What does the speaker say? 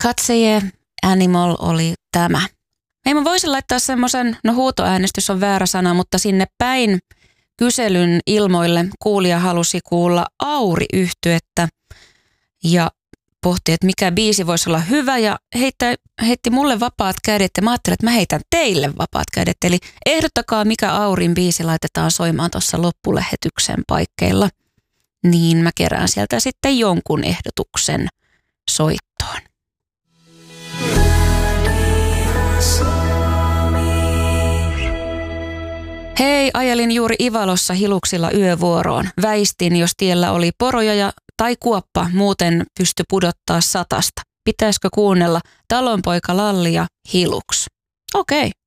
Katseje Animal oli tämä. Hei, mä voisin laittaa semmoisen, huutoäänestys on väärä sana, mutta sinne päin kyselyn ilmoille kuulija halusi kuulla Auri-yhtyettä ja pohti, että mikä biisi voisi olla hyvä ja heitti mulle vapaat kädet ja mä ajattelin, että mä heitän teille vapaat kädet. Eli ehdottakaa, mikä Aurin biisi laitetaan soimaan tuossa loppulähetyksen paikkeilla, niin mä kerään sieltä sitten jonkun ehdotuksen soittoon. Hei, ajelin juuri Ivalossa Hiluksilla yövuoroon. Väistin, jos tiellä oli poroja tai kuoppa, muuten pysty pudottaa 100. Pitäisikö kuunnella Talonpoika Lalli ja Hiluks? Okei.